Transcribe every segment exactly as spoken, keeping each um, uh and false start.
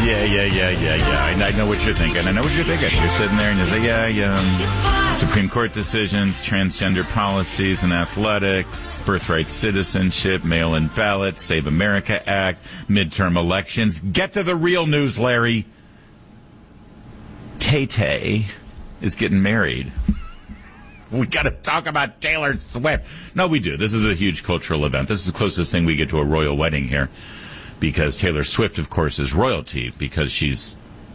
Yeah, yeah, yeah, yeah, yeah. I, I know what you're thinking. I know what you're thinking. You're sitting there and you're like, yeah, yeah. Supreme Court decisions, transgender policies and athletics, birthright citizenship, mail-in ballots, Save America Act, midterm elections. Get to the real news, Larry. Tay-Tay is getting married. We got to talk about Taylor Swift. No, we do. This is a huge cultural event. This is the closest thing we get to a royal wedding here. Because Taylor Swift, of course, is royalty because she's...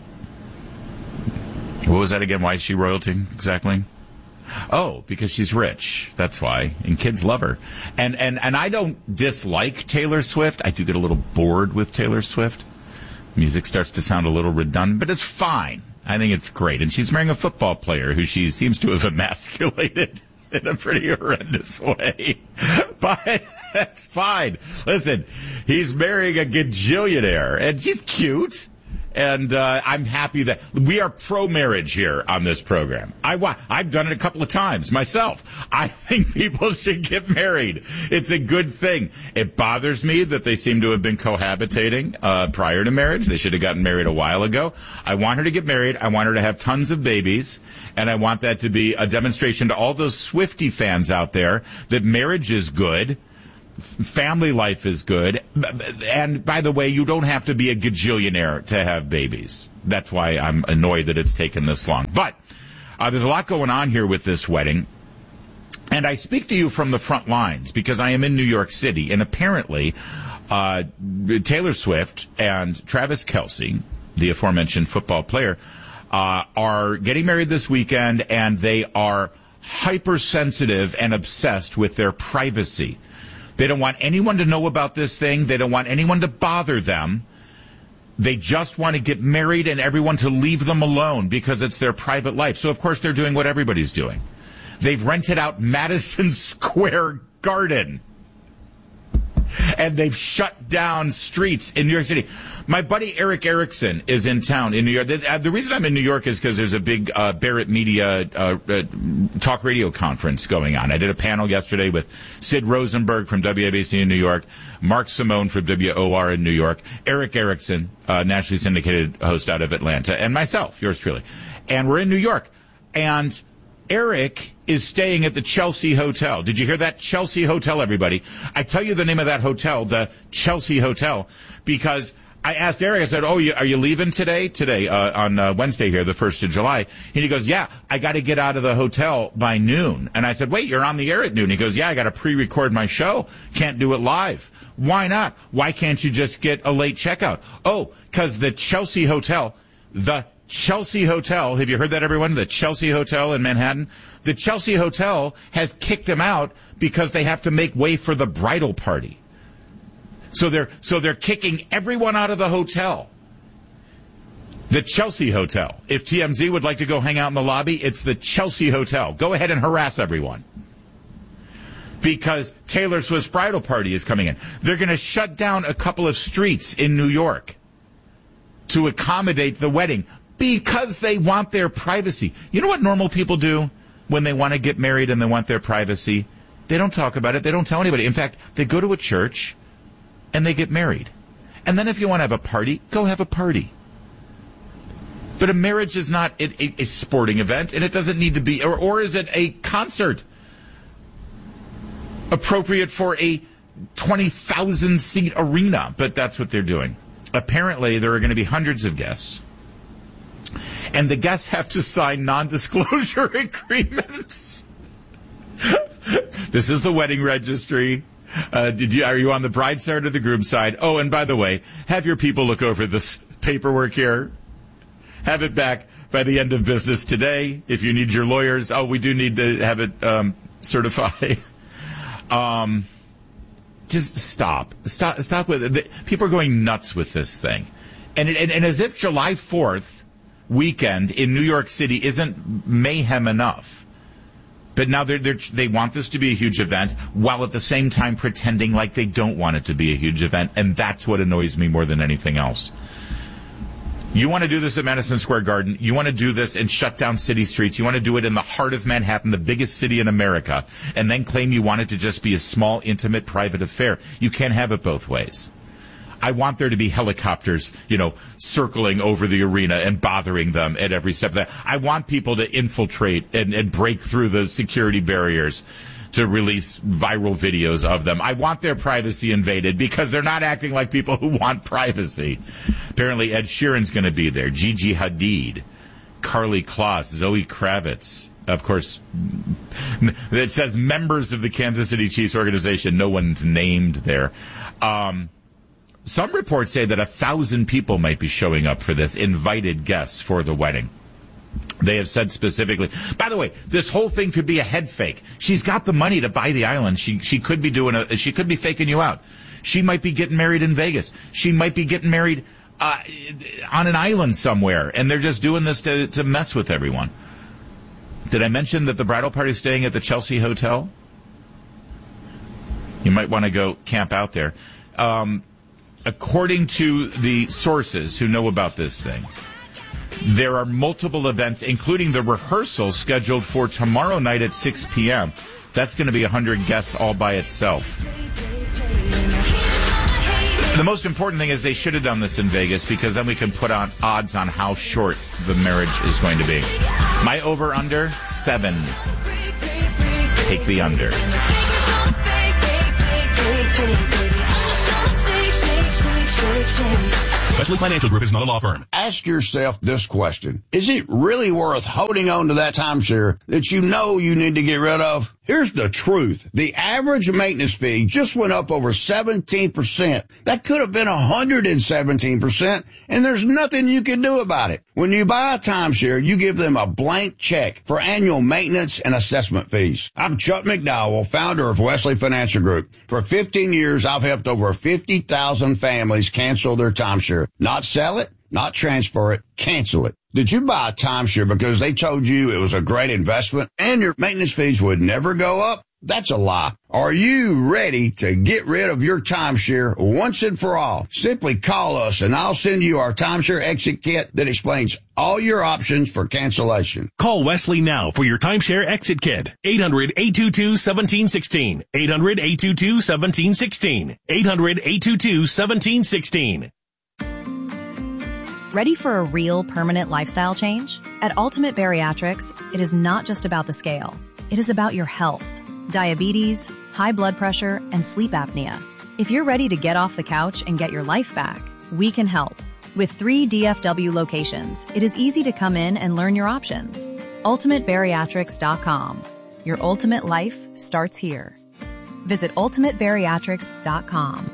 What was that again? Why is she royalty exactly? Oh, because she's rich. That's why. And kids love her. And, and, and I don't dislike Taylor Swift. I do get a little bored with Taylor Swift. Music starts to sound a little redundant, but it's fine. I think it's great. And she's marrying a football player who she seems to have emasculated in a pretty horrendous way. But that's fine. Listen, he's marrying a gajillionaire, and she's cute. And uh, I'm happy that we are pro-marriage here on this program. I wa- I've done it a couple of times myself. I think people should get married. It's a good thing. It bothers me that they seem to have been cohabitating uh, prior to marriage. They should have gotten married a while ago. I want her to get married. I want her to have tons of babies. And I want that to be a demonstration to all those Swiftie fans out there that marriage is good. Family life is good. And by the way, you don't have to be a gajillionaire to have babies. That's why I'm annoyed that it's taken this long. But uh, there's a lot going on here with this wedding. And I speak to you from the front lines because I am in New York City. And apparently, uh, Taylor Swift and Travis Kelce, the aforementioned football player, uh, are getting married this weekend. And they are hypersensitive and obsessed with their privacy. They don't want anyone to know about this thing. They don't want anyone to bother them. They just want to get married and everyone to leave them alone because it's their private life. So, of course, they're doing what everybody's doing. They've rented out Madison Square Garden. And they've shut down streets in New York City. My buddy Eric Erickson is in town in New York. The, uh, the reason I'm in New York is because there's a big uh, Barrett Media uh, uh, talk radio conference going on. I did a panel yesterday with Sid Rosenberg from W A B C in New York, Mark Simone from W O R in New York, Eric Erickson, uh, nationally syndicated host out of Atlanta, and myself, yours truly. And we're in New York. And Eric is staying at the Chelsea Hotel. Did you hear that? Chelsea Hotel, everybody. I tell you the name of that hotel, the Chelsea Hotel, because I asked Eric, I said, oh, you, are you leaving today? Today, uh, on uh, Wednesday here, the first of July. And he goes, yeah, I got to get out of the hotel by noon. And I said, wait, you're on the air at noon. He goes, yeah, I got to pre-record my show. Can't do it live. Why not? Why can't you just get a late checkout? Oh, because the Chelsea Hotel, the Chelsea Hotel, have you heard that, everyone? The Chelsea Hotel in Manhattan? The Chelsea Hotel has kicked him out because they have to make way for the bridal party. So they're so they're kicking everyone out of the hotel. The Chelsea Hotel. If T M Z would like to go hang out in the lobby, it's the Chelsea Hotel. Go ahead and harass everyone. Because Taylor Swift's bridal party is coming in. They're going to shut down a couple of streets in New York to accommodate the wedding. Because they want their privacy. You know what normal people do when they want to get married and they want their privacy? They don't talk about it. They don't tell anybody. In fact, they go to a church and they get married. And then if you want to have a party, go have a party. But a marriage is not a, a, a sporting event, and it doesn't need to be, or, or is it a concert appropriate for a twenty thousand seat arena? But that's what they're doing. Apparently, there are going to be hundreds of guests. And the guests have to sign non-disclosure agreements. This is the wedding registry. Uh, did you? Are you on the bride side or the groom side? Oh, and by the way, have your people look over this paperwork here. Have it back by the end of business today. If you need your lawyers, oh, we do need to have it um, certified. um, just stop. Stop. Stop with it. People are going nuts with this thing, and and, and as if July fourth. Weekend in New York City isn't mayhem enough. But now they're, they're, they want this to be a huge event while at the same time pretending like they don't want it to be a huge event. And that's what annoys me more than anything else. You want to do this at Madison Square Garden. You want to do this and shut down city streets. You want to do it in the heart of Manhattan, the biggest city in America, and then claim you want it to just be a small, intimate, private affair. You can't have it both ways. I want there to be helicopters, you know, circling over the arena and bothering them at every step of that. I want people to infiltrate and, and break through the security barriers to release viral videos of them. I want their privacy invaded because they're not acting like people who want privacy. Apparently Ed Sheeran's going to be there. Gigi Hadid, Karlie Kloss, Zoe Kravitz. Of course, it says members of the Kansas City Chiefs organization. No one's named there. Um, some reports say that a thousand people might be showing up for this, invited guests for the wedding. They have said specifically. By the way, this whole thing could be a head fake. She's got the money to buy the island. She she could be doing a. She could be faking you out. She might be getting married in Vegas. She might be getting married uh, on an island somewhere, and they're just doing this to to mess with everyone. Did I mention that the bridal party is staying at the Chelsea Hotel? You might want to go camp out there. Um, according to the sources who know about this thing, there are multiple events, including the rehearsal scheduled for tomorrow night at six p.m. That's going to be one hundred guests all by itself. The most important thing is they should have done this in Vegas, because then we can put on odds on how short the marriage is going to be. My over-under, seven. Take the under. Wesley Financial Group is not a law firm. Ask yourself this question. Is it really worth holding on to that timeshare that you know you need to get rid of? Here's the truth. The average maintenance fee just went up over seventeen percent. That could have been one hundred seventeen percent, and there's nothing you can do about it. When you buy a timeshare, you give them a blank check for annual maintenance and assessment fees. I'm Chuck McDowell, founder of Wesley Financial Group. For fifteen years, I've helped over fifty thousand families cancel their timeshare. Not sell it, not transfer it, cancel it. Did you buy a timeshare because they told you it was a great investment and your maintenance fees would never go up? That's a lie. Are you ready to get rid of your timeshare once and for all? Simply call us and I'll send you our timeshare exit kit that explains all your options for cancellation. Call Wesley now for your timeshare exit kit. eight hundred, eight two two, one seven one six. eight hundred, eight two two, one seven one six. eight hundred, eight two two, one seven one six. Ready for a real permanent lifestyle change? At Ultimate Bariatrics, it is not just about the scale. It is about your health, diabetes, high blood pressure, and sleep apnea. If you're ready to get off the couch and get your life back, we can help. With three D F W locations, it is easy to come in and learn your options. ultimate bariatrics dot com. Your ultimate life starts here. Visit ultimate bariatrics dot com.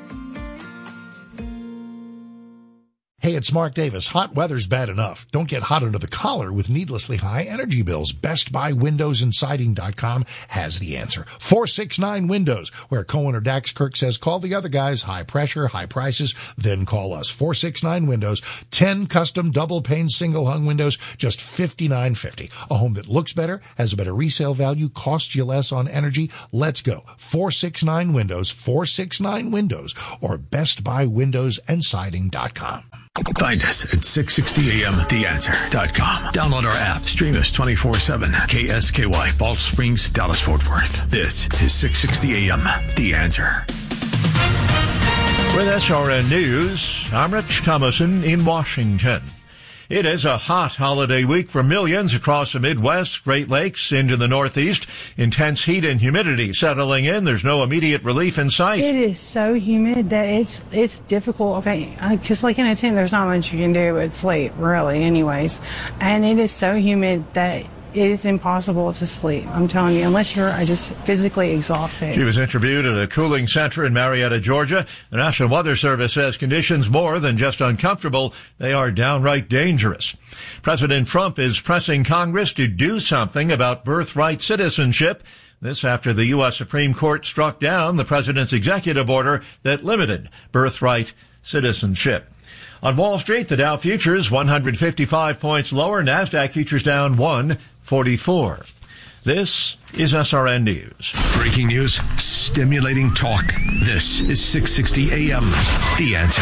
Hey, it's Mark Davis. Hot weather's bad enough. Don't get hot under the collar with needlessly high energy bills. Best Buy Windows and Siding dot com has the answer. four six nine Windows, where Cohen or Dax Kirk says call the other guys. High pressure, high prices, then call us. four six nine Windows, ten custom double pane single hung windows, just fifty-nine fifty. A home that looks better, has a better resale value, costs you less on energy. Let's go. four six nine Windows, four six nine Windows, or Best Buy Windows and Siding dot com. Find us at six sixty A M the answer dot com. Download our app. Stream us twenty-four seven. K S K Y, Balch Springs, Dallas, Fort Worth. This is six sixty A M The Answer. With S R N News, I'm Rich Thomason in Washington. It is a hot holiday week for millions across the Midwest, Great Lakes, into the Northeast. Intense heat and humidity settling in. There's no immediate relief in sight. It is so humid that it's it's difficult. Okay, because like in a tent, there's not much you can do but sleep, really, anyways. And it is so humid that it is impossible to sleep, I'm telling you, unless you're uh, just physically exhausted. She was interviewed at a cooling center in Marietta, Georgia. The National Weather Service says conditions more than just uncomfortable, they are downright dangerous. President Trump is pressing Congress to do something about birthright citizenship. This after the U S Supreme Court struck down the president's executive order that limited birthright citizenship. On Wall Street, the Dow futures one hundred fifty-five points lower. NASDAQ futures down one forty-four. This is S R N News. Breaking news, stimulating talk. This is six sixty A M The Answer.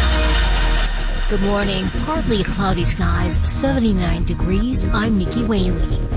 Good morning. Partly cloudy skies, seventy-nine degrees. I'm Nikki Whaley.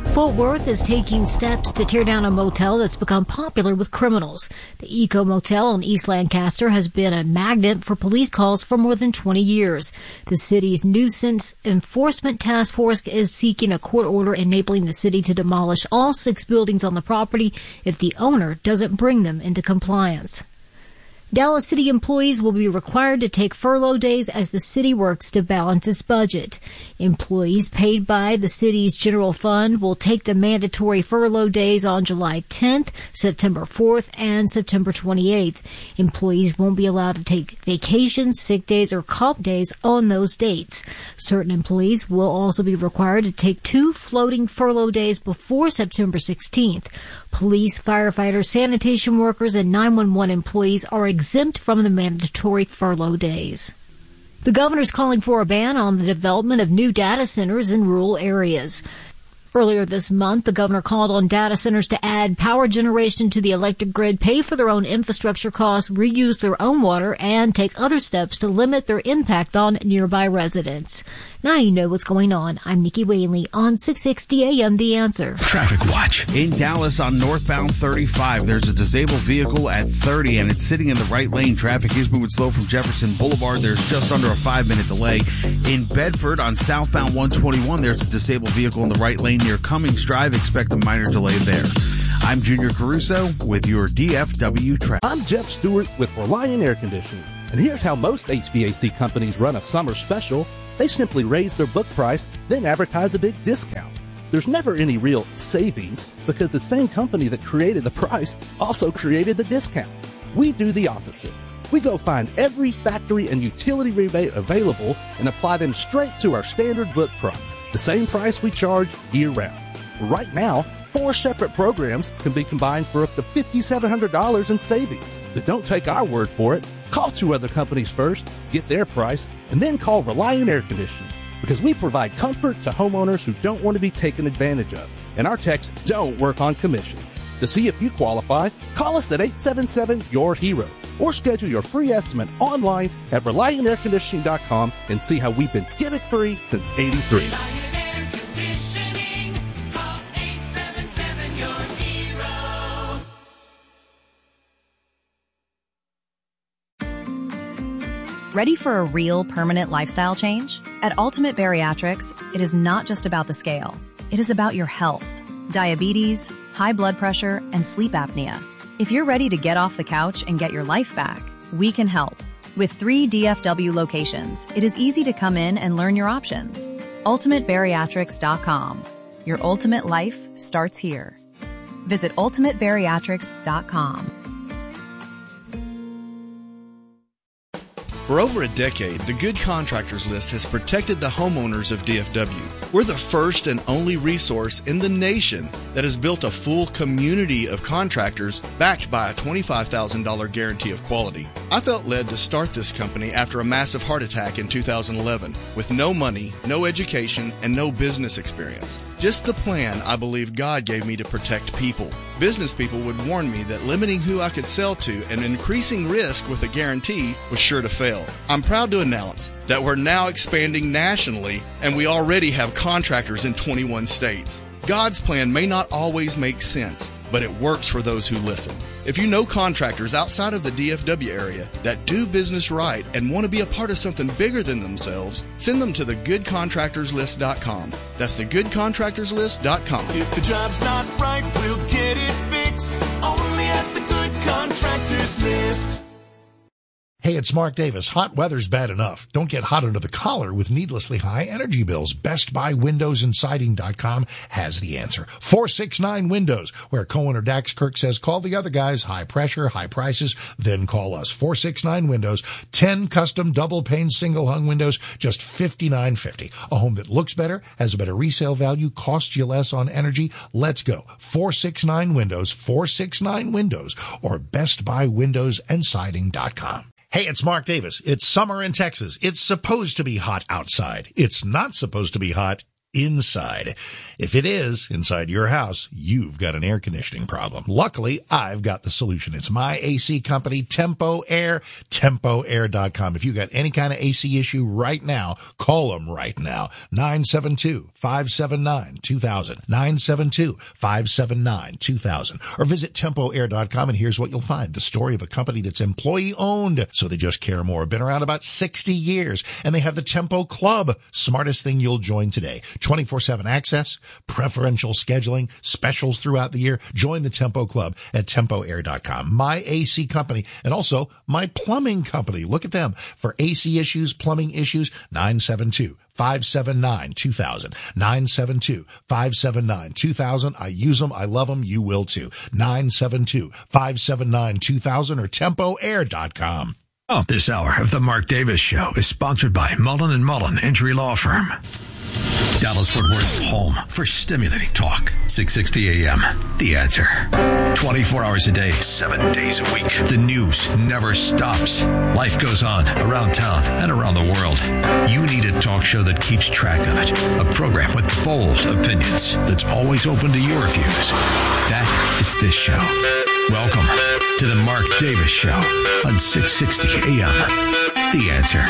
Fort Worth is taking steps to tear down a motel that's become popular with criminals. The Eco Motel in East Lancaster has been a magnet for police calls for more than twenty years. The city's nuisance enforcement task force is seeking a court order enabling the city to demolish all six buildings on the property if the owner doesn't bring them into compliance. Dallas City employees will be required to take furlough days as the city works to balance its budget. Employees paid by the city's general fund will take the mandatory furlough days on July tenth, September fourth, and September twenty-eighth. Employees won't be allowed to take vacations, sick days, or comp days on those dates. Certain employees will also be required to take two floating furlough days before September sixteenth. Police, firefighters, sanitation workers, and nine one one employees are exempt from the mandatory furlough days. The governor's calling for a ban on the development of new data centers in rural areas. Earlier this month, the governor called on data centers to add power generation to the electric grid, pay for their own infrastructure costs, reuse their own water, and take other steps to limit their impact on nearby residents. Now you know what's going on. I'm Nikki Whaley on six sixty A M The Answer. Traffic Watch. In Dallas on northbound thirty-five, there's a disabled vehicle at thirty, and it's sitting in the right lane. Traffic is moving slow from Jefferson Boulevard. There's just under a five-minute delay. In Bedford on southbound one twenty-one, there's a disabled vehicle in the right lane near Cummings Drive. Expect a minor delay there. I'm Junior Caruso with your D F W traffic. I'm Jeff Stewart with Reliant Air Conditioning, and here's how most H V A C companies run a summer special. They simply raise their book price, then advertise a big discount. There's never any real savings because the same company that created the price also created the discount. We do the opposite. We go find every factory and utility rebate available and apply them straight to our standard book price, the same price we charge year-round. Right now, four separate programs can be combined for up to five thousand seven hundred dollars in savings. But don't take our word for it. Call two other companies first, get their price, and then call Reliant Air Conditioning, because we provide comfort to homeowners who don't want to be taken advantage of, and our techs don't work on commission. To see if you qualify, call us at eight seven seven, Y O U R hero, or schedule your free estimate online at reliant air conditioning dot com and see how we've been gimmick free since eighty-three. Ready for a real permanent lifestyle change? At Ultimate Bariatrics, it is not just about the scale. It is about your health, diabetes, high blood pressure, and sleep apnea. If you're ready to get off the couch and get your life back, we can help. With three D F W locations, it is easy to come in and learn your options. ultimate bariatrics dot com. Your ultimate life starts here. Visit ultimate bariatrics dot com. For over a decade, the Good Contractors List has protected the homeowners of D F W. We're the first and only resource in the nation that has built a full community of contractors backed by a twenty-five thousand dollars guarantee of quality. I felt led to start this company after a massive heart attack in two thousand eleven with no money, no education, and no business experience. Just the plan I believe God gave me to protect people. Business people would warn me that limiting who I could sell to and increasing risk with a guarantee was sure to fail. I'm proud to announce that we're now expanding nationally, and we already have contractors in twenty-one states. God's plan may not always make sense, but it works for those who listen. If you know contractors outside of the D F W area that do business right and want to be a part of something bigger than themselves, send them to the good contractors list dot com. That's the good contractors list dot com. If the job's not right, we'll get it fixed. Only at the Good Contractors List. Hey, it's Mark Davis. Hot weather's bad enough. Don't get hot under the collar with needlessly high energy bills. Best Buy Windows and Siding dot com has the answer. four six nine Windows, where Cohen or Dax Kirk says, call the other guys. High pressure, high prices, then call us. four six nine Windows, ten custom double pane single hung windows, just fifty-nine fifty. A home that looks better, has a better resale value, costs you less on energy. Let's go. four six nine Windows, four six nine Windows, or Best Buy Windows and Siding dot com. Hey, it's Mark Davis. It's summer in Texas. It's supposed to be hot outside. It's not supposed to be hot inside. If it is inside your house, you've got an air conditioning problem. Luckily, I've got the solution. It's my A C company, Tempo Air, tempo air dot com. If you've got any kind of A C issue right now, call them right now. nine seven two, five seven nine, two thousand. nine seven two, five seven nine, two thousand. Or visit tempo air dot com, and here's what you'll find. The story of a company that's employee owned, so they just care more. Been around about sixty years, and they have the Tempo Club. Smartest thing you'll join today. twenty-four seven access, preferential scheduling, specials throughout the year. Join the Tempo Club at tempo air dot com. My A C company, and also my plumbing company. Look at them for A C issues, plumbing issues. nine seven two, five seven nine, two thousand. nine seven two, five seven nine, two thousand. I use them. I love them. You will too. nine seven two, five seven nine, two thousand or tempo air dot com. Oh, this hour of the Mark Davis Show is sponsored by Mullen and Mullen Injury Law Firm. Dallas-Fort Worth's home for stimulating talk. six sixty A M. The Answer. twenty-four hours a day, seven days a week. The news never stops. Life goes on around town and around the world. You need a talk show that keeps track of it. A program with bold opinions that's always open to your views. That is this show. Welcome to the Mark Davis Show on six sixty A M. The Answer.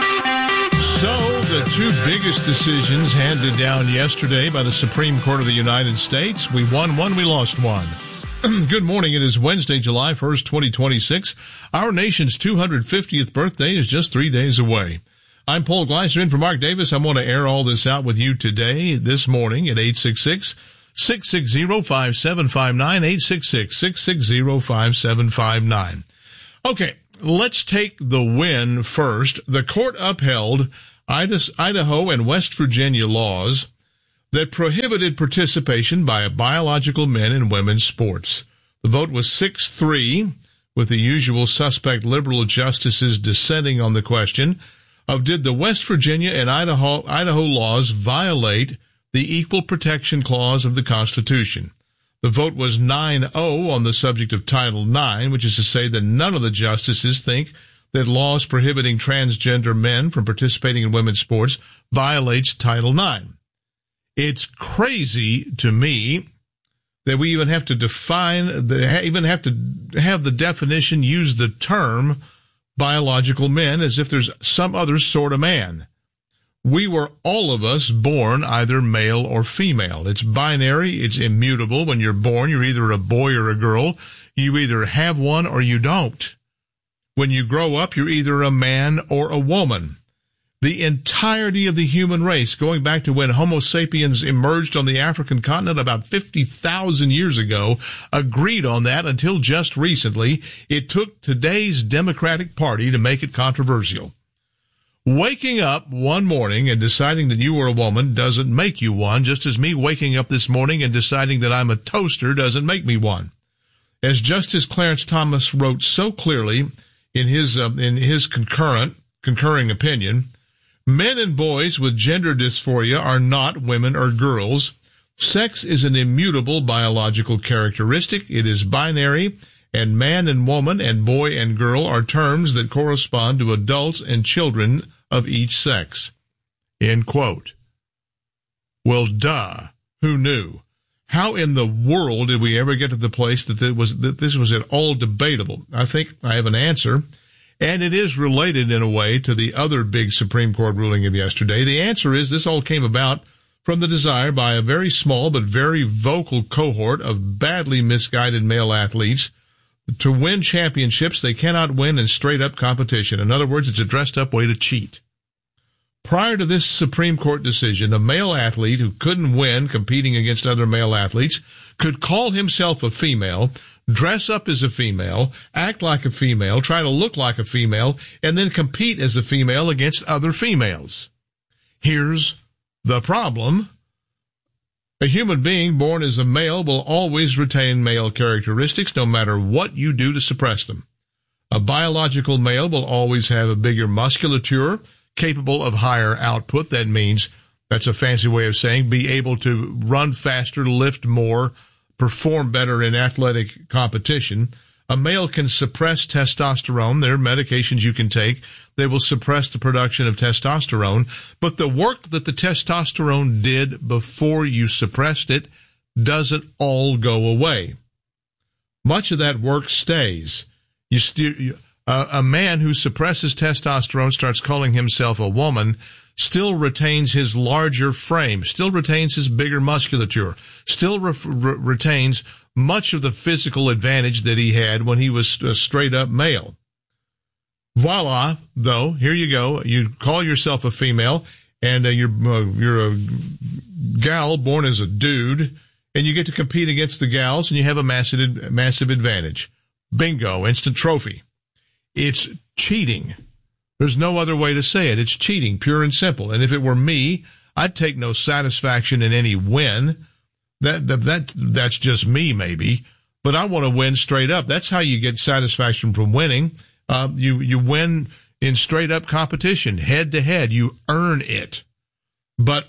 So, the two biggest decisions handed down yesterday by the Supreme Court of the United States. We won one, we lost one. Good morning. It is Wednesday, July first, twenty twenty-six. Our nation's two hundred fiftieth birthday is just three days away. I'm Paul Gleiser in for Mark Davis. I want to air all this out with you today, this morning at eight six six, six six zero, five seven five nine, eight six six, six six zero, five seven five nine. Okay, let's take the win first. The court upheld Idaho and West Virginia laws that prohibited participation by biological men in women's sports. The vote was six three, with the usual suspect liberal justices dissenting on the question of did the West Virginia and Idaho, Idaho laws violate the Equal Protection Clause of the Constitution. The vote was nine oh on the subject of Title nine, which is to say that none of the justices think that laws prohibiting transgender men from participating in women's sports violates Title nine. It's crazy to me that we even have to define, the, even have to have the definition use the term biological men as if there's some other sort of man. We were, all of us, born either male or female. It's binary. It's immutable. When you're born, you're either a boy or a girl. You either have one or you don't. When you grow up, you're either a man or a woman. The entirety of the human race, going back to when Homo sapiens emerged on the African continent about fifty thousand years ago, agreed on that until just recently. It took today's Democratic Party to make it controversial. Waking up one morning and deciding that you were a woman doesn't make you one, just as me waking up this morning and deciding that I'm a toaster doesn't make me one. As Justice Clarence Thomas wrote so clearly in his uh, in his concurrent concurring opinion, men and boys with gender dysphoria are not women or girls. Sex is an immutable biological characteristic. It is binary, and man and woman and boy and girl are terms that correspond to adults and children of each sex. End quote. Well, duh. Who knew? How in the world did we ever get to the place that, it was, that this was at all debatable? I think I have an answer, and it is related in a way to the other big Supreme Court ruling of yesterday. The answer is this all came about from the desire by a very small but very vocal cohort of badly misguided male athletes to win championships they cannot win in straight-up competition. In other words, it's a dressed-up way to cheat. Prior to this Supreme Court decision, a male athlete who couldn't win competing against other male athletes could call himself a female, dress up as a female, act like a female, try to look like a female, and then compete as a female against other females. Here's the problem. A human being born as a male will always retain male characteristics no matter what you do to suppress them. A biological male will always have a bigger musculature, capable of higher output. That means, that's a fancy way of saying, be able to run faster, lift more, perform better in athletic competition. A male can suppress testosterone. There are medications you can take they will suppress the production of testosterone. But the work that the testosterone did before you suppressed it doesn't all go away. Much of that work stays. You st- uh, a man who suppresses testosterone, starts calling himself a woman, still retains his larger frame, still retains his bigger musculature, still re- re- retains much of the physical advantage that he had when he was a straight-up male. Voila, though, here you go. You call yourself a female, and uh, you're uh, you're a gal born as a dude, and you get to compete against the gals, and you have a massive massive advantage. Bingo, instant trophy. It's cheating. There's no other way to say it. It's cheating, pure and simple. And if it were me, I'd take no satisfaction in any win. That, that, that that's just me, maybe. But I want to win straight up. That's how you get satisfaction from winning. Uh, you, you win in straight up competition, head to head. You earn it. But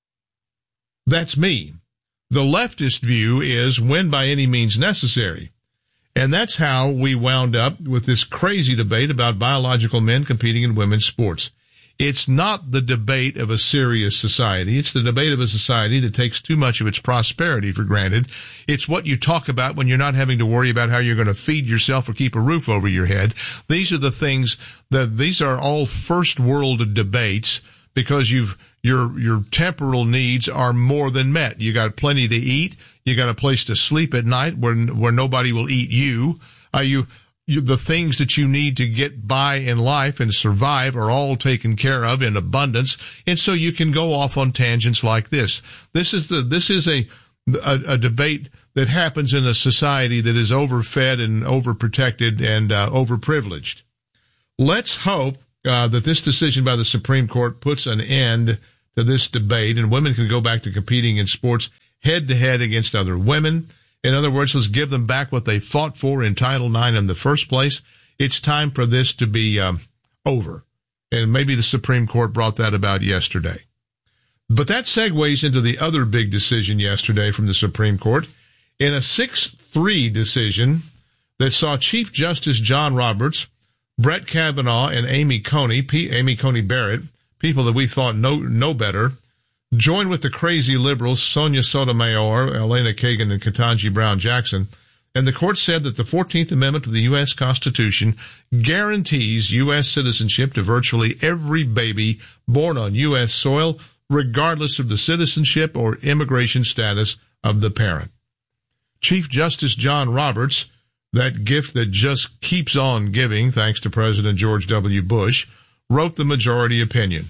that's me. The leftist view is win by any means necessary. And that's how we wound up with this crazy debate about biological men competing in women's sports. It's not the debate of a serious society. It's the debate of a society that takes too much of its prosperity for granted. It's what you talk about when you're not having to worry about how you're going to feed yourself or keep a roof over your head. These are the things that, these are all first world debates because you've, your, your temporal needs are more than met. You got plenty to eat. You got a place to sleep at night where, where nobody will eat you. Are you, You, the things that you need to get by in life and survive are all taken care of in abundance, and so you can go off on tangents like this. This is the this is a a, a debate that happens in a society that is overfed and overprotected and uh, overprivileged. Let's hope uh, that this decision by the Supreme Court puts an end to this debate, and women can go back to competing in sports head to head against other women. In other words, let's give them back what they fought for in Title nine in the first place. It's time for this to be um, over. And maybe the Supreme Court brought that about yesterday. But that segues into the other big decision yesterday from the Supreme Court. In a six three decision that saw Chief Justice John Roberts, Brett Kavanaugh, and Amy Coney, P- Amy Coney Barrett, people that we thought know, know better, join with the crazy liberals, Sonia Sotomayor, Elena Kagan, and Ketanji Brown Jackson, and the court said that the fourteenth Amendment to the U S Constitution guarantees U S citizenship to virtually every baby born on U S soil, regardless of the citizenship or immigration status of the parent. Chief Justice John Roberts, that gift that just keeps on giving thanks to President George W. Bush, wrote the majority opinion.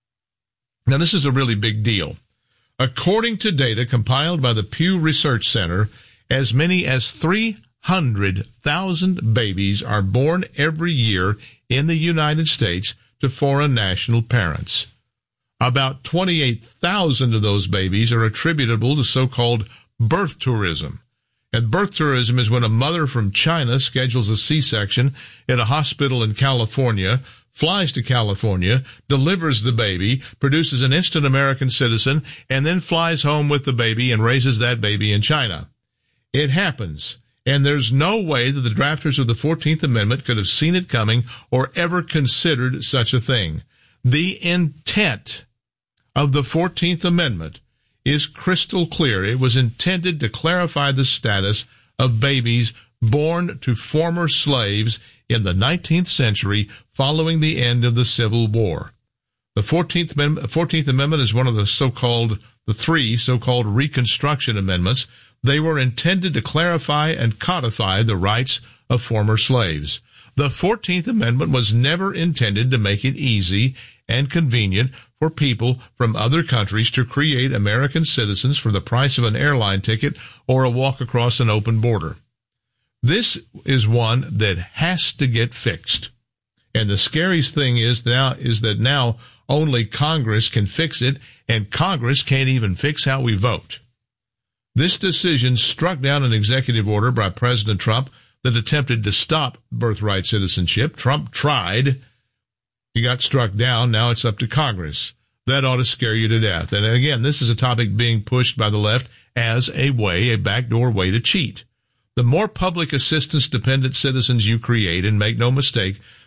Now, this is a really big deal. According to data compiled by the Pew Research Center, as many as three hundred thousand babies are born every year in the United States to foreign national parents. About twenty-eight thousand of those babies are attributable to so-called birth tourism. And birth tourism is when a mother from China schedules a C-section at a hospital in California, flies to California, delivers the baby, produces an instant American citizen, and then flies home with the baby and raises that baby in China. It happens, and there's no way that the drafters of the fourteenth Amendment could have seen it coming or ever considered such a thing. The intent of the fourteenth Amendment is crystal clear. It was intended to clarify the status of babies born to former slaves in the nineteenth century following the end of the Civil War. The fourteenth Amendment, fourteenth Amendment is one of the so-called, the three so-called Reconstruction Amendments. They were intended to clarify and codify the rights of former slaves. The fourteenth Amendment was never intended to make it easy and convenient for people from other countries to create American citizens for the price of an airline ticket or a walk across an open border. This is one that has to get fixed. And the scariest thing is now is that now only Congress can fix it, and Congress can't even fix how we vote. This decision struck down an executive order by President Trump that attempted to stop birthright citizenship. Trump tried. He got struck down. Now it's up to Congress. That ought to scare you to death. And again, this is a topic being pushed by the left as a way, a backdoor way to cheat. The more public assistance dependent citizens you create, and make no mistake,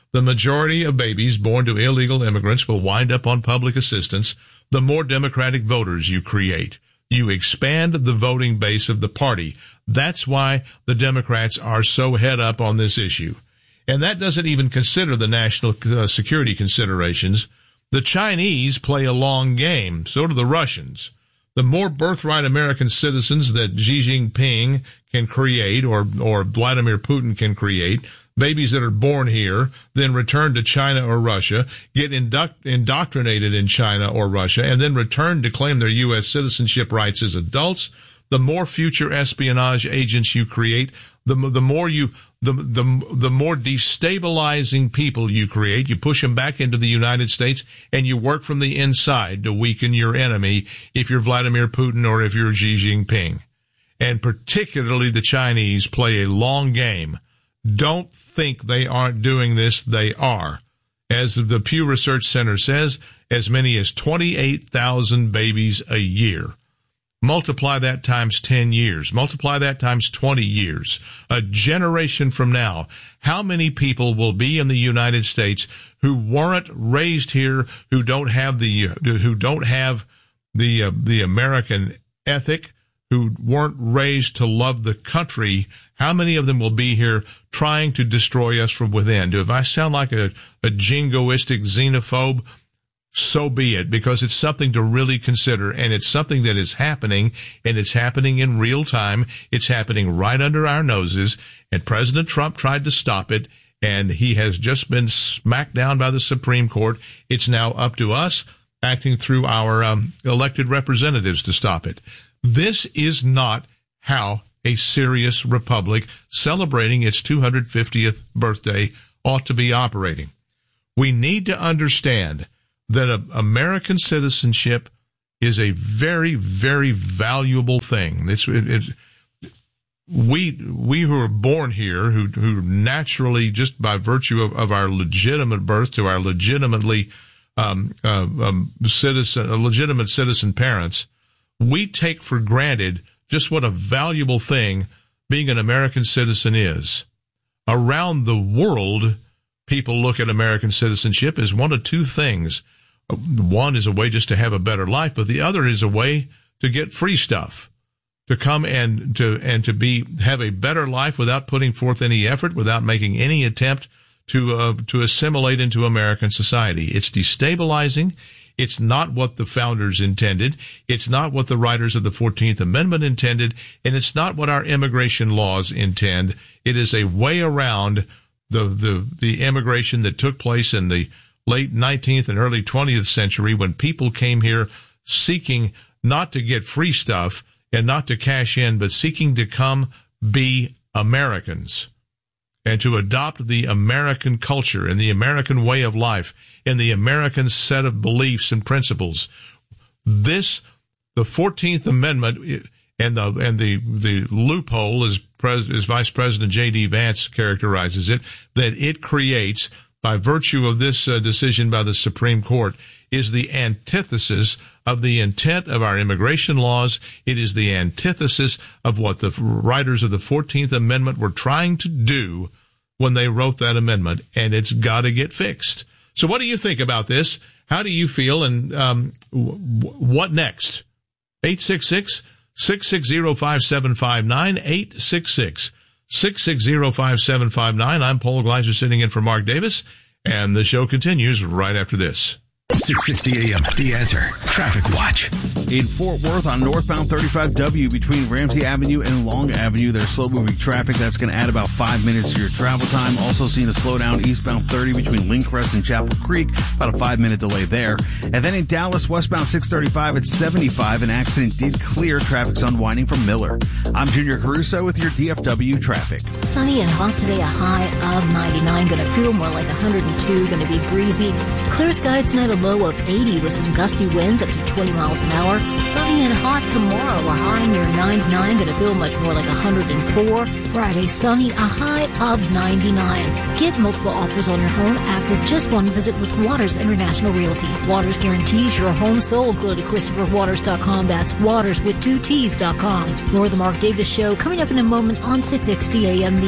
the majority of babies born to illegal immigrants will wind up on public assistance, the more Democratic voters you create. You expand the voting base of the party. That's why the Democrats are so head up on this issue. And that doesn't even consider the national uh, security considerations. The Chinese play a long game. So do the Russians. The more birthright American citizens that Xi Jinping can create or, or Vladimir Putin can create, babies that are born here, then return to China or Russia, get induct, indoctrinated in China or Russia, and then return to claim their U S citizenship rights as adults, the more future espionage agents you create, the, the more you, the, the, the more destabilizing people you create. You push them back into the United States, and you work from the inside to weaken your enemy if you're Vladimir Putin or if you're Xi Jinping. And particularly the Chinese play a long game. Don't think they aren't doing this. They are. As the Pew Research Center says, as many as twenty-eight thousand babies a year. Multiply that times ten years. Multiply that times twenty years. A generation from now, how many people will be in the United States who weren't raised here, who don't have the who don't have the uh, the American ethic, who weren't raised to love the country? How many of them will be here trying to destroy us from within? Do if I sound like a, a jingoistic xenophobe? So be it, because it's something to really consider, and it's something that is happening, and it's happening in real time. It's happening right under our noses, and President Trump tried to stop it, and he has just been smacked down by the Supreme Court. It's now up to us, acting through our um, elected representatives, to stop it. This is not how a serious republic celebrating its two hundred fiftieth birthday ought to be operating. We need to understand that a, American citizenship is a very, very valuable thing. It's, it, it, we we who are born here, who who naturally, just by virtue of, of our legitimate birth to our legitimately um, uh, um, citizen, uh, legitimate citizen parents, we take for granted just what a valuable thing being an American citizen is. Around the world, people look at American citizenship as one of two things. One is a way just to have a better life, but the other is a way to get free stuff, to come and to and to be have a better life without putting forth any effort, without making any attempt to uh, to assimilate into American society. It's destabilizing. It's not what the founders intended. It's not what the writers of the fourteenth Amendment intended, and it's not what our immigration laws intend. It is a way around the the the immigration that took place in the late nineteenth and early twentieth century, when people came here seeking not to get free stuff and not to cash in, but seeking to come be Americans and to adopt the American culture and the American way of life and the American set of beliefs and principles. This, the fourteenth Amendment and the and the the loophole, as, Pres, as Vice President J D. Vance characterizes it, that it creates by virtue of this uh, decision by the Supreme Court, is the antithesis of the intent of our immigration laws. It is the antithesis of what the writers of the fourteenth Amendment were trying to do when they wrote that amendment, and it's got to get fixed. So what do you think about this? How do you feel, and um, w- what next? eight six six, six six zero, five seven five nine, eight six six, six six zero, five seven five nine. I'm Paul Gleiser sitting in for Mark Davis, and the show continues right after this. six sixty A M, The Answer. Traffic Watch. In Fort Worth on northbound thirty-five W between Ramsey Avenue and Long Avenue, there's slow-moving traffic. That's going to add about five minutes to your travel time. Also seeing a slowdown eastbound thirty between Lindcrest and Chapel Creek, about a five-minute delay there. And then in Dallas, westbound six thirty-five at seventy-five, an accident did clear. Traffic's unwinding from Miller. I'm Junior Caruso with your D F W traffic. Sunny and hot today, a high of ninety-nine. Going to feel more like one hundred two. Going to be breezy. Clear skies tonight, a low of eighty with some gusty winds up to twenty miles an hour. Sunny and hot tomorrow, a high near ninety-nine. Going to feel much more like one hundred four. Friday, sunny, a high of ninety-nine. Get multiple offers on your home after just one visit with Waters International Realty. Waters guarantees your home sold. Go to Christopher Waters dot com. That's Waters with two T's dot com. More of the Mark Davis Show coming up in a moment on six sixty A M The Answer.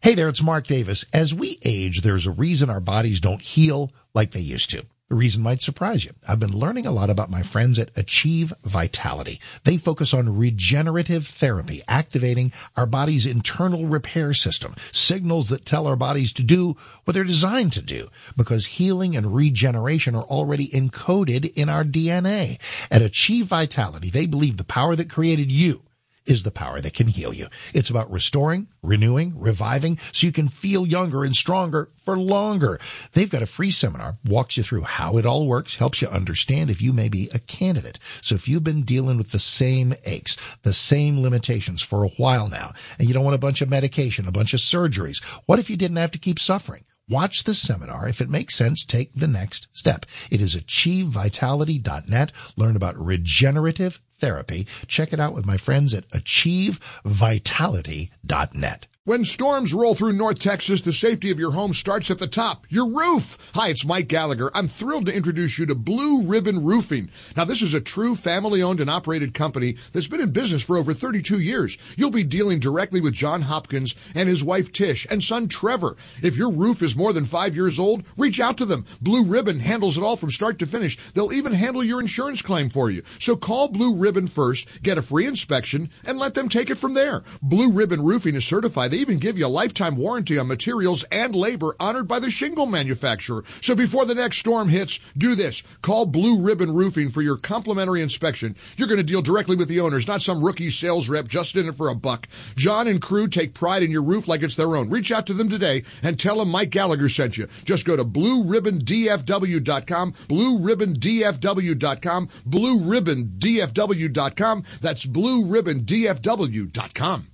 Hey there, it's Mark Davis. As we age, there's a reason our bodies don't heal like they used to. The reason might surprise you. I've been learning a lot about my friends at Achieve Vitality. They focus on regenerative therapy, activating our body's internal repair system, signals that tell our bodies to do what they're designed to do, because healing and regeneration are already encoded in our D N A. At Achieve Vitality, they believe the power that created you is the power that can heal you. It's about restoring, renewing, reviving, so you can feel younger and stronger for longer. They've got a free seminar, walks you through how it all works, helps you understand if you may be a candidate. So if you've been dealing with the same aches, the same limitations for a while now, and you don't want a bunch of medication, a bunch of surgeries, what if you didn't have to keep suffering? Watch the seminar. If it makes sense, take the next step. It is achieve vitality dot net. Learn about regenerative therapy. Check it out with my friends at achieve vitality dot net. When storms roll through North Texas, the safety of your home starts at the top, your roof. Hi, it's Mike Gallagher. I'm thrilled to introduce you to Blue Ribbon Roofing. Now, this is a true family-owned and operated company that's been in business for over thirty-two years. You'll be dealing directly with John Hopkins and his wife Tish and son Trevor. If your roof is more than five years old, reach out to them. Blue Ribbon handles it all from start to finish. They'll even handle your insurance claim for you. So call Blue Ribbon first, get a free inspection, and let them take it from there. Blue Ribbon Roofing is certified. They even give you a lifetime warranty on materials and labor honored by the shingle manufacturer. So before the next storm hits, do this. Call Blue Ribbon Roofing for your complimentary inspection. You're going to deal directly with the owners, not some rookie sales rep just in it for a buck. John and crew take pride in your roof like it's their own. Reach out to them today and tell them Mike Gallagher sent you. Just go to blue ribbon d f w dot com, blue ribbon d f w dot com, blue ribbon d f w dot com. That's blue ribbon d f w dot com.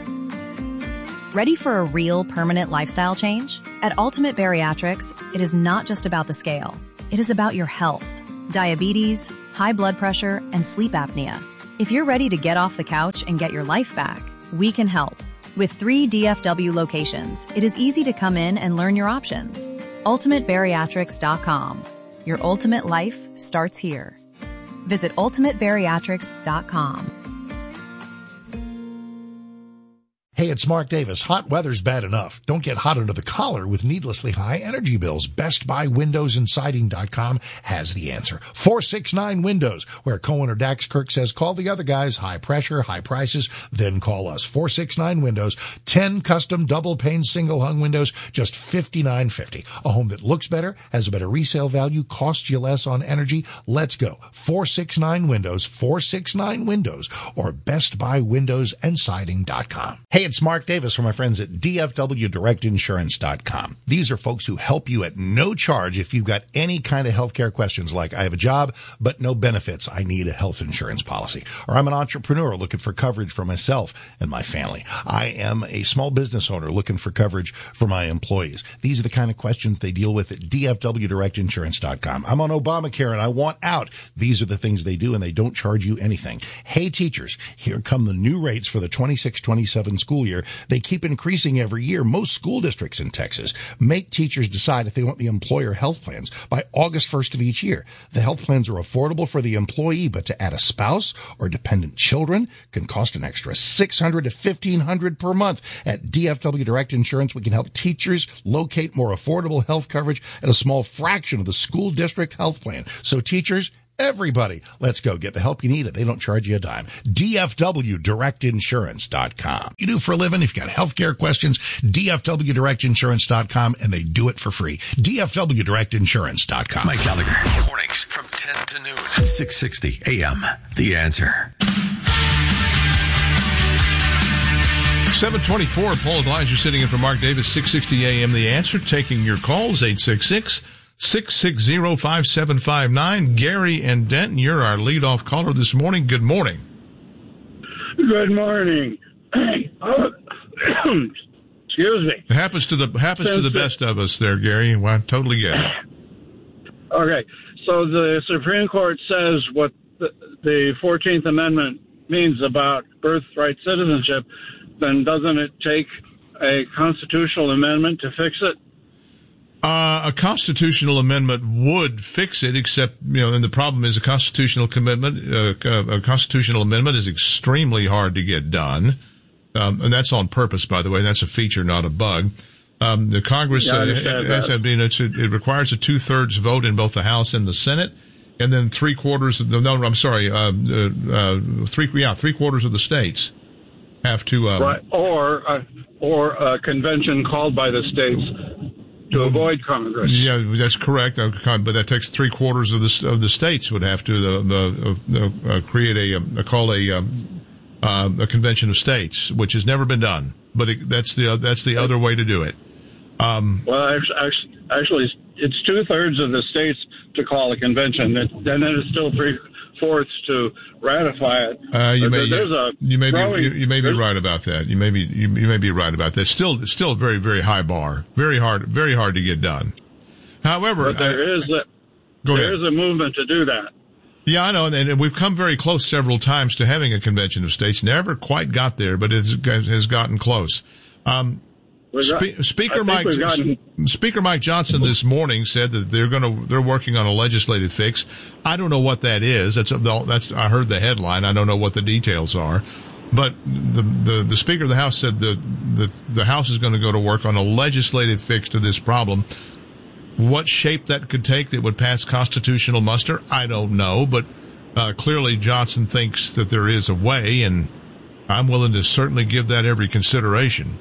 Ready for a real permanent lifestyle change? At Ultimate Bariatrics, it is not just about the scale. It is about your health, diabetes, high blood pressure, and sleep apnea. If you're ready to get off the couch and get your life back, we can help. With three D F W locations, it is easy to come in and learn your options. ultimate bariatrics dot com. Your ultimate life starts here. Visit ultimate bariatrics dot com. Hey, it's Mark Davis. Hot weather's bad enough. Don't get hot under the collar with needlessly high energy bills. Best Buy Windows and Siding dot com has the answer. four six nine Windows, where Cohen or Dax Kirk says, call the other guys. High pressure, high prices, then call us. four six nine Windows, ten custom double pane single hung windows, just fifty-nine fifty. A home that looks better, has a better resale value, costs you less on energy. Let's go. four six nine Windows, four six nine Windows, or Best Buy Windows and Siding dot com. Hey, it's Mark Davis from my friends at D F W direct insurance dot com. These are folks who help you at no charge if you've got any kind of healthcare questions like, I have a job, but no benefits. I need a health insurance policy. Or I'm an entrepreneur looking for coverage for myself and my family. I am a small business owner looking for coverage for my employees. These are the kind of questions they deal with at D F W direct insurance dot com. I'm on Obamacare and I want out. These are the things they do, and they don't charge you anything. Hey, teachers, here come the new rates for the twenty-six twenty-seven school year. They keep increasing every year. Most school districts in Texas make teachers decide if they want the employer health plans by August first of each year. The health plans are affordable for the employee, but to add a spouse or dependent children can cost an extra six hundred dollars to fifteen hundred dollars per month. At D F W Direct Insurance, we can help teachers locate more affordable health coverage at a small fraction of the school district health plan. So teachers, everybody, let's go get the help you need. They don't charge you a dime. D F W direct insurance dot com. You do for a living. If you've got healthcare questions, D F W direct insurance dot com, and they do it for free. D F W direct insurance dot com. Mike Gallagher. Mornings from ten to noon at six sixty A M. The Answer. seven twenty-four, Paul Gleiser sitting in for Mark Davis, six sixty A M. The Answer, taking your calls, eight six six, six six zero, five seven five nine. Gary and Denton, you're our leadoff caller this morning. Good morning. Good morning. Excuse me. It happens to the happens Since to the best of us there, Gary. Well, I totally get it. Okay. So the Supreme Court says what the, the fourteenth Amendment means about birthright citizenship, then doesn't it take a constitutional amendment to fix it? Uh, a constitutional amendment would fix it, except, you know, and the problem is a constitutional commitment, uh, a constitutional amendment is extremely hard to get done. Um, and that's on purpose, by the way. That's a feature, not a bug. Um, the Congress, Yeah, I uh, understand has, that. I mean, it's, it requires a two-thirds vote in both the House and the Senate, and then three quarters of the, no, I'm sorry, uh, uh, uh, three, yeah, three quarters of the states have to, um, Right, or uh, or a convention called by the states to avoid Congress. Yeah, that's correct. Uh, But that takes three quarters of the of the states would have to the, the, the uh, create a, a call a um, uh, a convention of states, which has never been done. But it, that's the that's the other way to do it. Um, Well, actually, actually, it's two thirds of the states to call a convention. Then it is still three fourths to ratify it. Uh, you But may there's a you may growing, be you, you may be right about that. You may be you, you may be right about that. Still, still a very very high bar. Very hard very hard to get done. However, But there I, is a, Go there ahead. is a movement to do that. Yeah, I know, and, and we've come very close several times to having a convention of states. Never quite got there, but it has gotten close. Um, We've got- Spe- Speaker I think Mike we've gotten- Speaker Mike Johnson this morning said that they're going to they're working on a legislative fix. I don't know what that is. That's that's I heard the headline. I don't know what the details are. But the the, the Speaker of the House said that the the House is going to go to work on a legislative fix to this problem. What shape that could take that would pass constitutional muster, I don't know. But uh, clearly Johnson thinks that there is a way, and I'm willing to certainly give that every consideration.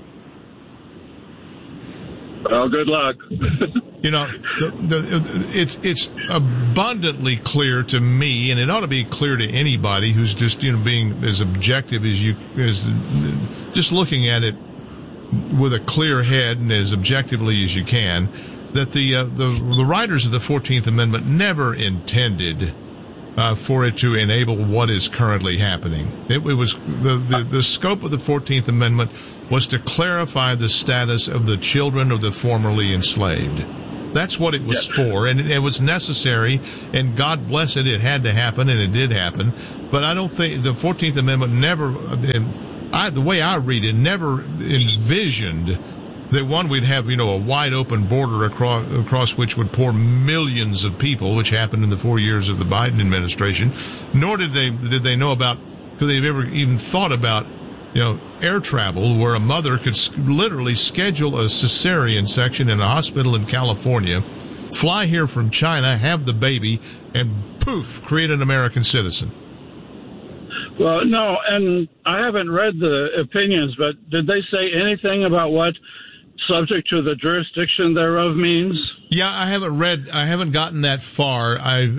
Well, good luck. You know, the, the, it's it's abundantly clear to me, and it ought to be clear to anybody who's just, you know, being as objective as you as just looking at it with a clear head and as objectively as you can, that the uh, the the writers of the fourteenth Amendment never intended uh, for it to enable what is currently happening. It, it was the, the the scope of the fourteenth Amendment was to clarify the status of the children of the formerly enslaved. That's what it was for, and it, it was necessary, and God bless it, it had to happen, and it did happen. But I don't think the fourteenth Amendment never, I, the way I read it, never envisioned that, one, we'd have, you know, a wide open border across, across which would pour millions of people, which happened in the four years of the Biden administration, nor did they, did they know about, could they have ever even thought about, you know, air travel where a mother could literally schedule a cesarean section in a hospital in California, fly here from China, have the baby, and poof, create an American citizen. Well, no, and I haven't read the opinions, but did they say anything about what subject to the jurisdiction thereof means? Yeah, I haven't read, I haven't gotten that far. I,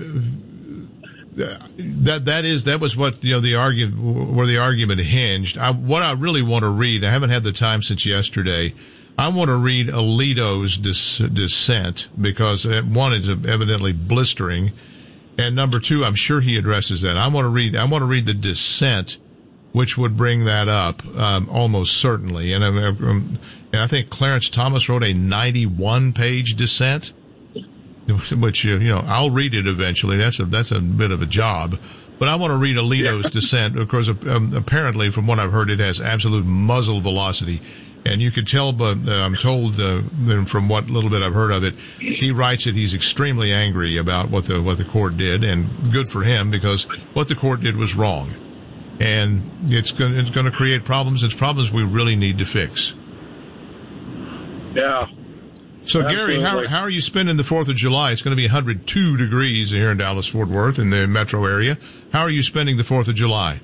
that, that is, that was what, you know, the argument, where the argument hinged. I, what I really want to read, I haven't had the time since yesterday. I want to read Alito's dis, dissent because, one, it's evidently blistering. And number two, I'm sure he addresses that. I want to read, I want to read the dissent, which would bring that up, um, almost certainly. And, um, and I think Clarence Thomas wrote a ninety-one page dissent, which, you know, I'll read it eventually. That's a, that's a bit of a job. But I want to read Alito's yeah. dissent because um, apparently, from what I've heard, it has absolute muzzle velocity. And you could tell, but uh, I'm told uh, from what little bit I've heard of it, he writes that he's extremely angry about what the what the court did, and good for him because what the court did was wrong, and it's going it's going to create problems. It's problems we really need to fix. Yeah. So Absolutely. Gary, how how are you spending the Fourth of July? It's going to be one hundred two degrees here in Dallas Fort Worth in the metro area. How are you spending the Fourth of July?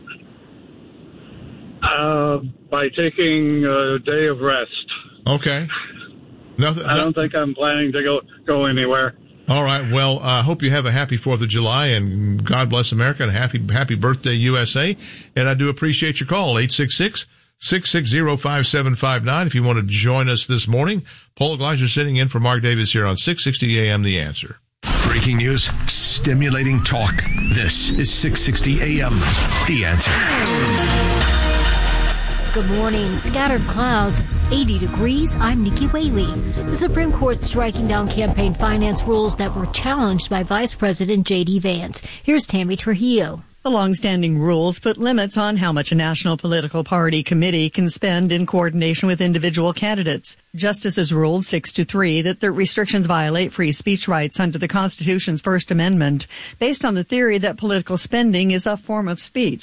Uh, by taking a day of rest. Okay. Nothing, I don't think I'm planning to go go anywhere. All right. Well, I uh, hope you have a happy Fourth of July, and God bless America, and happy happy birthday, U S A. And I do appreciate your call, eight six six, six six zero, five seven five nine. If you want to join us this morning, Paul Gleiser sitting in for Mark Davis here on six sixty A M The Answer. Breaking news, stimulating talk. This is six sixty A M The Answer. Good morning. Scattered clouds, eighty degrees. I'm Nikki Whaley. The Supreme Court striking down campaign finance rules that were challenged by Vice President J D Vance. Here's Tammy Trujillo. The longstanding rules put limits on how much a national political party committee can spend in coordination with individual candidates. Justices ruled six to three that the restrictions violate free speech rights under the Constitution's First Amendment, based on the theory that political spending is a form of speech.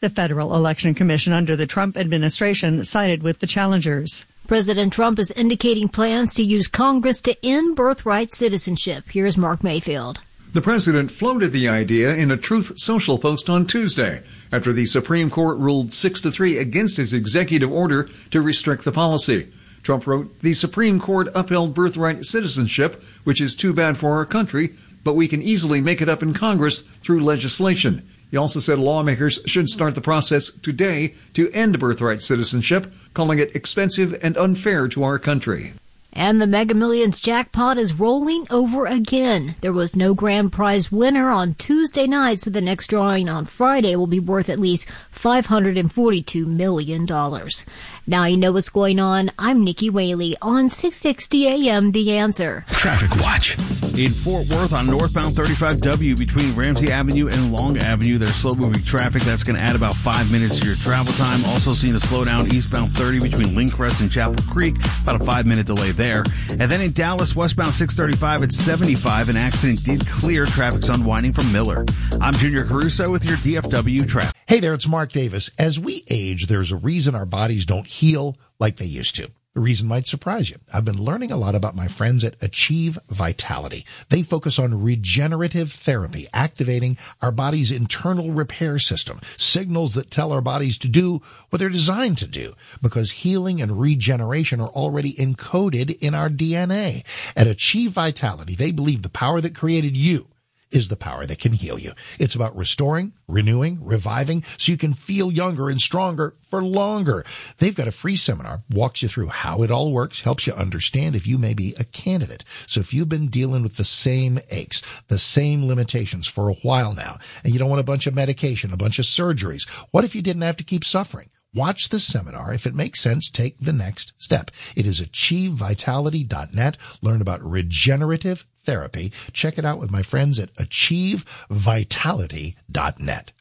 The Federal Election Commission under the Trump administration sided with the challengers. President Trump is indicating plans to use Congress to end birthright citizenship. Here's Mark Mayfield. The president floated the idea in a Truth Social post on Tuesday after the Supreme Court ruled six to three against his executive order to restrict the policy. Trump wrote, "The Supreme Court upheld birthright citizenship, which is too bad for our country, but we can easily make it up in Congress through legislation." He also said lawmakers should start the process today to end birthright citizenship, calling it expensive and unfair to our country. And the Mega Millions jackpot is rolling over again. There was no grand prize winner on Tuesday night, so the next drawing on Friday will be worth at least five hundred forty-two million dollars. Now you know what's going on. I'm Nikki Whaley on six sixty A M The Answer. Traffic Watch. In Fort Worth on northbound thirty-five W between Ramsey Avenue and Long Avenue, there's slow-moving traffic. That's going to add about five minutes to your travel time. Also seeing a slowdown eastbound thirty between Lindcrest and Chapel Creek, about a five-minute delay there. And then in Dallas, westbound six thirty-five at seventy-five, an accident did clear. Traffic's unwinding from Miller. I'm Junior Caruso with your D F W traffic. Hey there, it's Mark Davis. As we age, there's a reason our bodies don't heal like they used to. The reason might surprise you. I've been learning a lot about my friends at Achieve Vitality. They focus on regenerative therapy, activating our body's internal repair system, signals that tell our bodies to do what they're designed to do, because healing and regeneration are already encoded in our D N A. At Achieve Vitality, they believe the power that created you is the power that can heal you. It's about restoring, renewing, reviving, so you can feel younger and stronger for longer. They've got a free seminar, walks you through how it all works, helps you understand if you may be a candidate. So if you've been dealing with the same aches, the same limitations for a while now, and you don't want a bunch of medication, a bunch of surgeries, what if you didn't have to keep suffering? Watch the seminar. If it makes sense, take the next step. It is achieve vitality dot net. Learn about regenerative therapy. Check it out with my friends at achieve vitality dot net.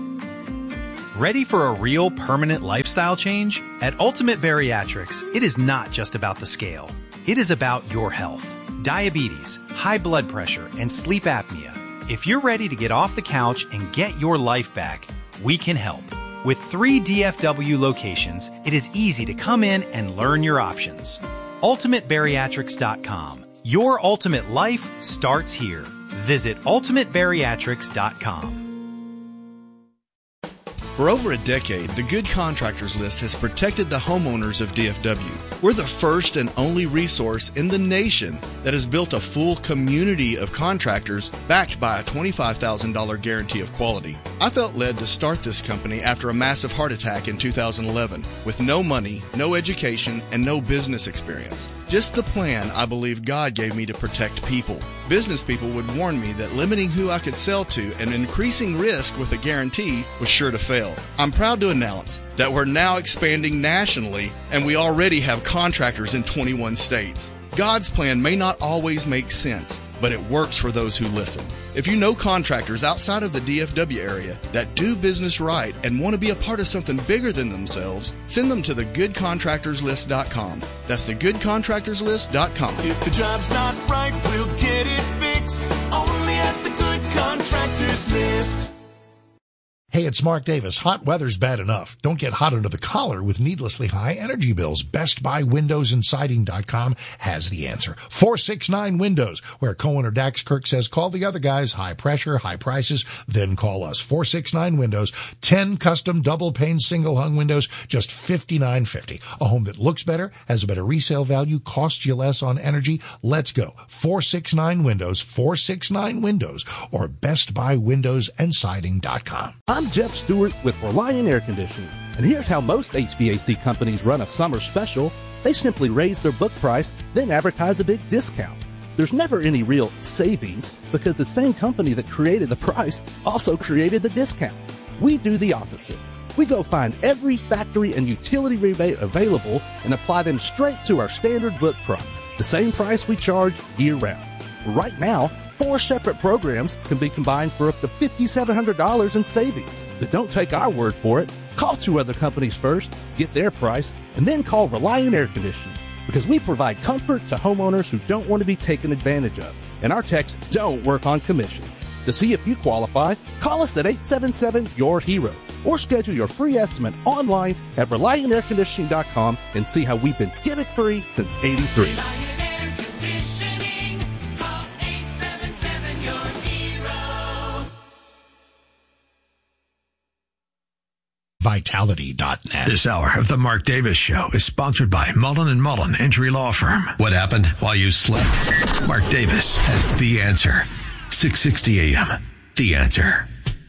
Ready for a real permanent lifestyle change? At Ultimate Bariatrics, it is not just about the scale. It is about your health. Diabetes, high blood pressure, and sleep apnea. If you're ready to get off the couch and get your life back, we can help. With three D F W locations, it is easy to come in and learn your options. ultimate bariatrics dot com. Your ultimate life starts here. Visit ultimate bariatrics dot com. For over a decade, the Good Contractors List has protected the homeowners of D F W. We're the first and only resource in the nation that has built a full community of contractors backed by a twenty-five thousand dollars guarantee of quality. I felt led to start this company after a massive heart attack in two thousand eleven with no money, no education, and no business experience. Just the plan I believe God gave me to protect people. Business people would warn me that limiting who I could sell to and increasing risk with a guarantee was sure to fail. I'm proud to announce that we're now expanding nationally, and we already have contractors in twenty-one states. God's plan may not always make sense, but it works for those who listen. If you know contractors outside of the D F W area that do business right and want to be a part of something bigger than themselves, send them to the good contractors list dot com. That's the good contractors list dot com. If the job's not right, we'll get it fixed. Only at the Good Contractors List. Hey, it's Mark Davis. Hot weather's bad enough. Don't get hot under the collar with needlessly high energy bills. Best Buy Windows and Siding dot com has the answer. four six nine Windows, where Cohen or Dax Kirk says, call the other guys. High pressure, high prices, then call us. four six nine Windows, ten custom double pane single hung windows, just fifty-nine fifty. A home that looks better, has a better resale value, costs you less on energy. Let's go. four six nine Windows, four six nine Windows, or Best Buy Windows and Siding dot com. I'm Jeff Stewart with Reliant Air Conditioning, and here's how most H V A C companies run a summer special. They simply raise their book price, then advertise a big discount. There's never any real savings because the same company that created the price also created the discount. We do the opposite. We go find every factory and utility rebate available and apply them straight to our standard book price, the same price we charge year-round. Right now, four separate programs can be combined for up to five thousand seven hundred dollars in savings. But don't take our word for it. Call two other companies first, get their price, and then call Reliant Air Conditioning, because we provide comfort to homeowners who don't want to be taken advantage of, and our techs don't work on commission. To see if you qualify, call us at eight seven seven, Y O U R hero. or schedule your free estimate online at reliant air conditioning dot com and see how we've been gimmick-free since eighty-three. Vitality dot net. This hour of the Mark Davis Show is sponsored by Mullen and Mullen Injury Law Firm. What happened while you slept? Mark Davis has the answer. six sixty a.m. The Answer.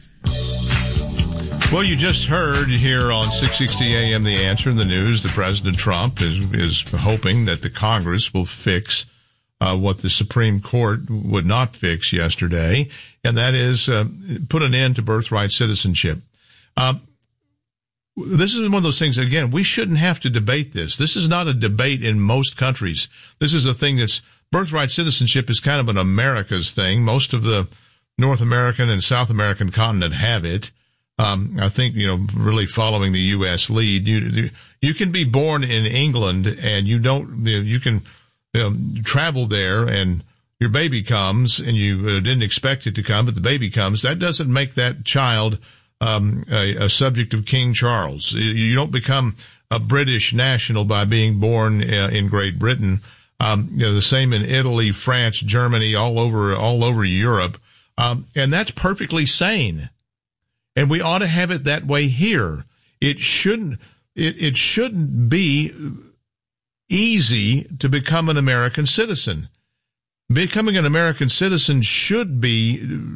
Well, you just heard here on six sixty a.m. The Answer in the news that President Trump is is hoping that the Congress will fix uh, what the Supreme Court would not fix yesterday, and that is uh, put an end to birthright citizenship. Um, This is one of those things, again, we shouldn't have to debate this. This is not a debate in most countries. This is a thing that's, birthright citizenship is kind of an America's thing. Most of the North American and South American continent have it. Um, I think, you know, really following the U S lead. You, you can be born in England and you don't, you, know, you can you know, travel there and your baby comes and you uh, didn't expect it to come, but the baby comes. That doesn't make that child Um, a, a subject of King Charles. You don't become a British national by being born uh, in Great Britain. Um, you know, the same in Italy, France, Germany, all over, all over Europe. Um, and that's perfectly sane. And we ought to have it that way here. It shouldn't, it, it shouldn't be easy to become an American citizen. Becoming an American citizen should be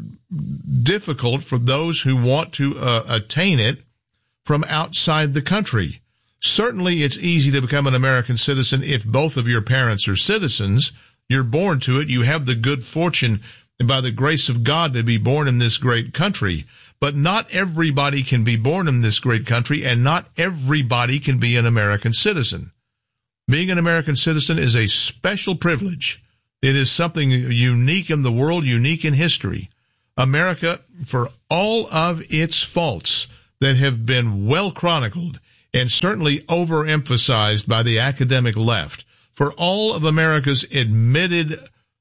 difficult for those who want to uh, attain it from outside the country. Certainly, it's easy to become an American citizen if both of your parents are citizens. You're born to it. You have the good fortune, and by the grace of God, to be born in this great country. But not everybody can be born in this great country, and not everybody can be an American citizen. Being an American citizen is a special privilege. It is something unique in the world, unique in history. America, for all of its faults that have been well chronicled and certainly overemphasized by the academic left, for all of America's admitted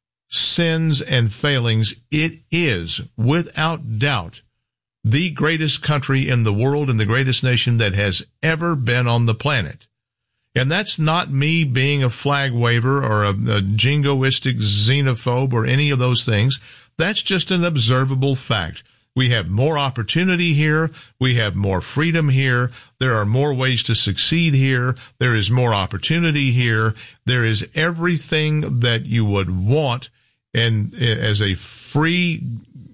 sins and failings, it is, without doubt, the greatest country in the world and the greatest nation that has ever been on the planet. And that's not me being a flag waver or a, a jingoistic xenophobe or any of those things. That's just an observable fact. We have more opportunity here. We have more freedom here. There are more ways to succeed here. There is more opportunity here. There is everything that you would want, and as a free,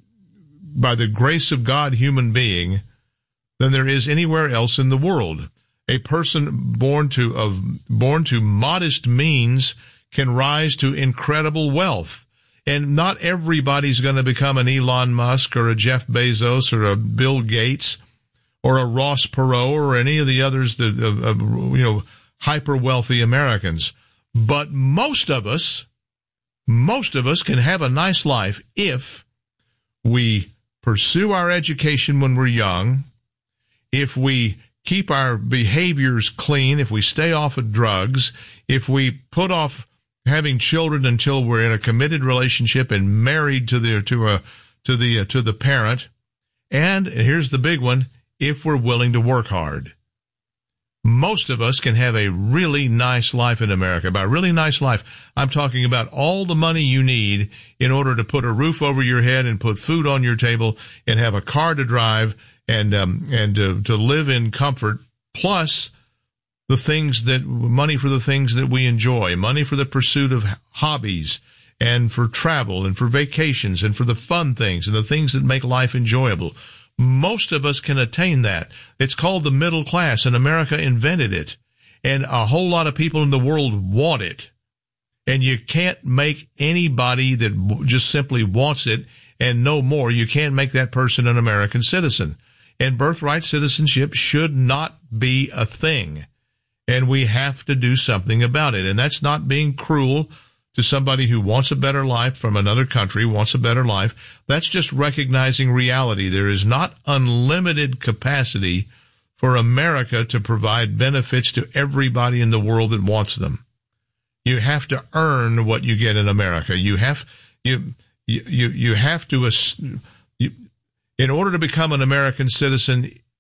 by the grace of God, human being, than there is anywhere else in the world. A person born to of born to modest means can rise to incredible wealth. And not everybody's going to become an Elon Musk or a Jeff Bezos or a Bill Gates or a Ross Perot or any of the others that of, of you know hyper wealthy Americans. But most of us, most of us can have a nice life if we pursue our education when we're young, if we keep our behaviors clean, if we stay off of drugs, if we put off having children until we're in a committed relationship and married to the to a to the uh, to the parent, and here's the big one, if we're willing to work hard. Most of us can have a really nice life in America. By really nice life, I'm talking about all the money you need in order to put a roof over your head and put food on your table and have a car to drive and um, and uh, to live in comfort, plus the things that, money for the things that we enjoy, money for the pursuit of hobbies and for travel and for vacations and for the fun things and the things that make life enjoyable. Most of us can attain that. It's called the middle class, and America invented it. And a whole lot of people in the world want it. And you can't make anybody that just simply wants it and no more, you can't make that person an American citizen. And birthright citizenship should not be a thing. And we have to do something about it. And that's not being cruel to somebody who wants a better life from another country, wants a better life. That's just recognizing reality. There is not unlimited capacity for America to provide benefits to everybody in the world that wants them. You have to earn what you get in America. You have, you, you, you have to, you, in order to become an American citizen,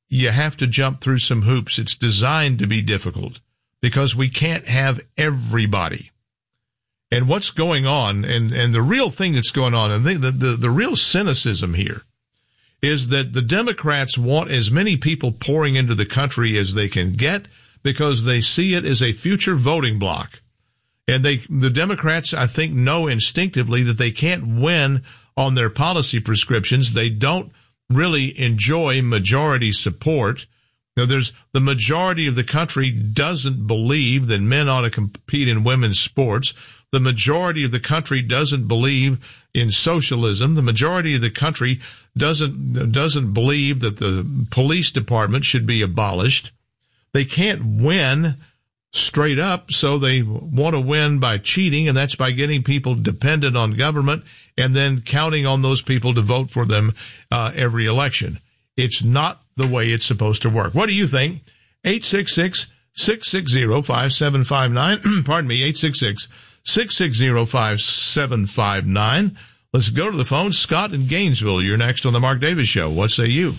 you have to jump through some hoops. It's designed to be difficult because we can't have everybody. And what's going on, and, and the real thing that's going on, and the, the, the, the real cynicism here is that the Democrats want as many people pouring into the country as they can get because they see it as a future voting bloc. And they, the Democrats, I think, know instinctively that they can't win on their policy prescriptions. They don't really enjoy majority support. Now, there's the majority of the country doesn't believe that men ought to compete in women's sports. The majority of the country doesn't believe in socialism. The majority of the country doesn't doesn't believe that the police department should be abolished. They can't win straight up, so they want to win by cheating, and that's by getting people dependent on government and then counting on those people to vote for them uh, every election. It's not the way it's supposed to work. What do you think? eight six six, six six zero, five seven five nine. Pardon me, eight six six, six six zero, five seven five nine. Let's go to the phone. Scott in Gainesville, you're next on the Mark Davis Show. What say you?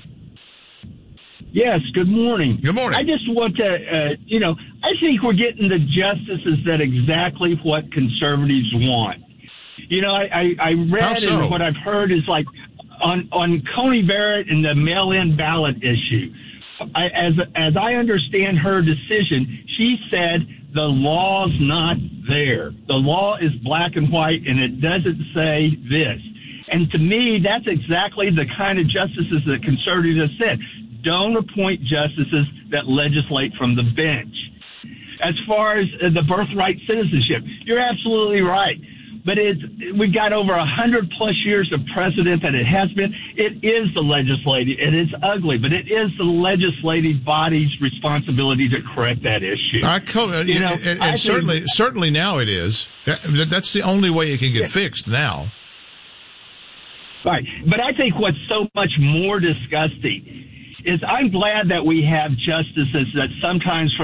Yes, good morning. Good morning. I just want to, uh, you know, I think we're getting the justices that exactly what conservatives want. You know, I, I, I read so? and what I've heard is like on, on Coney Barrett and the mail-in ballot issue. I, as, as I understand her decision, she said the law's not there. The law is black and white, and it doesn't say this. And to me, that's exactly the kind of justices that conservatives have said. Don't appoint justices that legislate from the bench. As far as the birthright citizenship, you're absolutely right. But it's, we've got over a hundred plus years of precedent that it has been. It is the legislative, and it's ugly, but it is the legislative body's responsibility to correct that issue. I co- you know, and, and I certainly, think, certainly now it is. That's the only way it can get yeah. fixed now. Right. But I think what's so much more disgusting is I'm glad that we have justices that sometimes